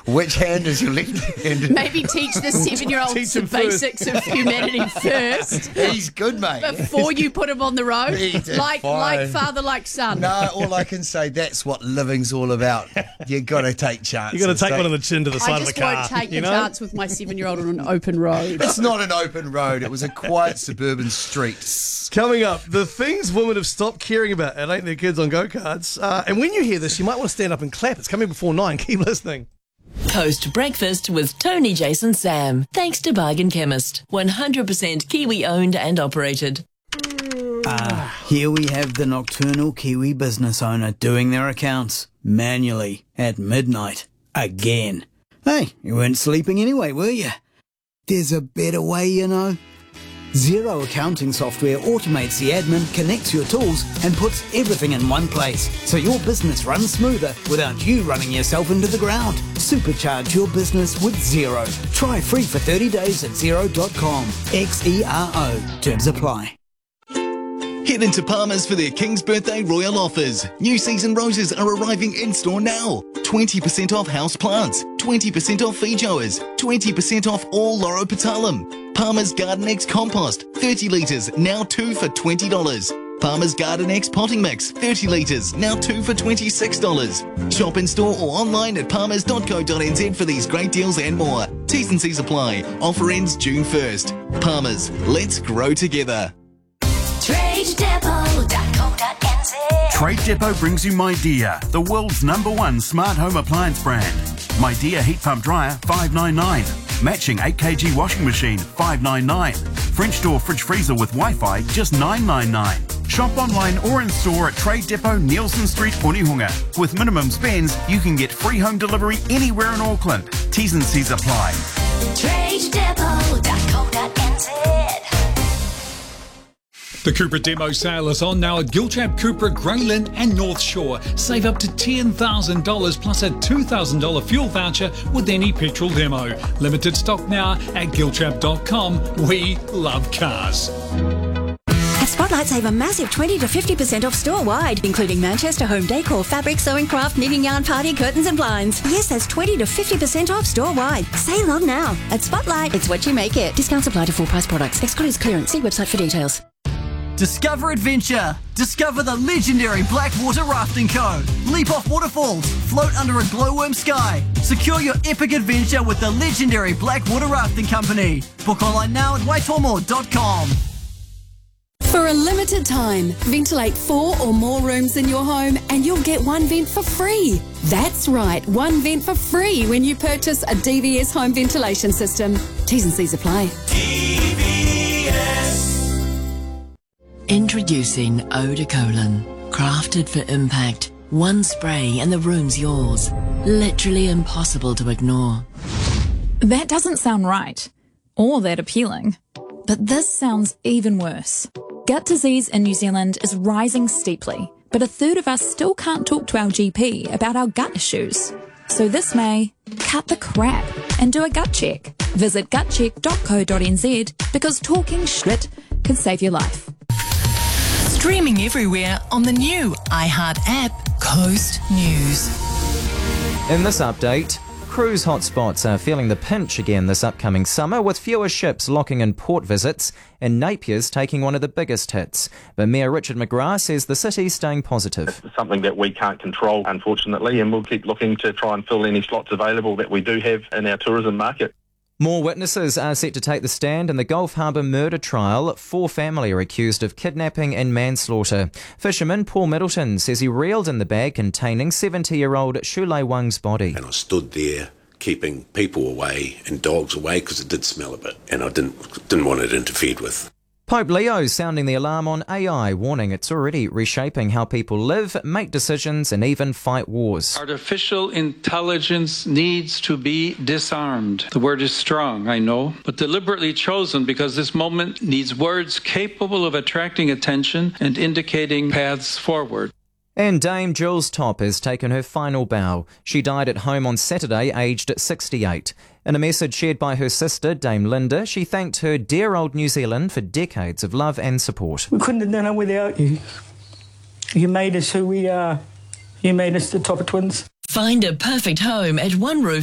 Which hand is your left hand? Maybe teach the 7-year-olds the basics of humanity first. He's good, mate. Before you put him on the road. Like father, like son. No, all I can say, that's what living's all about. You got to take chances. You got to take one on the chin to the side of the car. I just won't take the chance with my 7-year-old on an open road. It's not an open road. It was a quiet suburban street. Coming up, the things women have stopped caring about at Ain't Their Kids on Go-Karts. And when you hear this, you might want to stand up and clap. It's coming before 9. Keep listening. Post breakfast with Tony, Jason, Sam. Thanks to Bargain Chemist. 100% Kiwi owned and operated. Here we have the nocturnal Kiwi business owner doing their accounts manually at midnight. Again. Hey, you weren't sleeping anyway, were you? There's a better way, you know. Xero accounting software automates the admin, connects your tools, and puts everything in one place, so your business runs smoother without you running yourself into the ground. Supercharge your business with Xero. Try free for 30 days at Xero.com. XERO. Terms apply. Head into Palmer's for their King's Birthday Royal offers. New season roses are arriving in-store now. 20% off house plants, 20% off feijoas, 20% off all Loropetalum. Palmer's Garden X Compost, 30 litres, now 2 for $20. Palmer's Garden X Potting Mix, 30 litres, now 2 for $26. Shop in store or online at palmers.co.nz for these great deals and more. T's and C's apply. Offer ends June 1st. Palmer's, let's grow together. TradeDepot.co.nz. Trade Depot brings you MyDear, the world's #1 smart home appliance brand. MyDear heat pump dryer, $599. Matching 8kg washing machine, $599. French door fridge freezer with Wi-Fi, just $999. Shop online or in store at Trade Depot, Nielsen Street, Onehunga. With minimum spends, you can get free home delivery anywhere in Auckland. T's and C's apply. TradeDepot.co.nz. The Cupra demo sale is on now at Giltrap, Cupra, Graylin and North Shore. Save up to $10,000 plus a $2,000 fuel voucher with any petrol demo. Limited stock now at giltrap.com. We love cars. At Spotlight, save a massive 20 to 50% off store-wide, including Manchester home decor, fabric, sewing craft, knitting yarn, party, curtains and blinds. Yes, that's 20 to 50% off store-wide. Sale on now. At Spotlight, it's what you make it. Discounts apply to full price products. Excludes clearance. See website for details. Discover adventure. Discover the legendary Blackwater Rafting Co. Leap off waterfalls. Float under a glowworm sky. Secure your epic adventure with the legendary Blackwater Rafting Company. Book online now at waitomo.com. For a limited time, ventilate 4 or more rooms in your home and you'll get one vent for free. That's right, one vent for free when you purchase a DVS home ventilation system. T's and C's apply. Introducing Eau de Cologne. Crafted for impact. One spray and the room's yours. Literally impossible to ignore. That doesn't sound right. Or that appealing. But this sounds even worse. Gut disease in New Zealand is rising steeply, but a third of us still can't talk to our GP about our gut issues. So this May, cut the crap and do a gut check. Visit gutcheck.co.nz because talking shit could save your life. Streaming everywhere on the new iHeart app, Coast News. In this update, cruise hotspots are feeling the pinch again this upcoming summer, with fewer ships locking in port visits and Napier's taking one of the biggest hits. But Mayor Richard McGrath says the city's staying positive. It's something that we can't control, unfortunately, and we'll keep looking to try and fill any slots available that we do have in our tourism market. More witnesses are set to take the stand in the Gulf Harbour murder trial. 4 family are accused of kidnapping and manslaughter. Fisherman Paul Middleton says he reeled in the bag containing 70-year-old Shulei Wang's body. And I stood there keeping people away and dogs away because it did smell a bit, and I didn't want it interfered with. Pope Leo sounding the alarm on AI, warning it's already reshaping how people live, make decisions and even fight wars. Artificial intelligence needs to be disarmed. The word is strong, I know, but deliberately chosen because this moment needs words capable of attracting attention and indicating paths forward. And Dame Jules Top has taken her final bow. She died at home on Saturday, aged 68. In a message shared by her sister, Dame Linda, she thanked her dear old New Zealand for decades of love and support. We couldn't have done it without you. You made us who we are. You made us the Topper twins. Find a perfect home at One Roof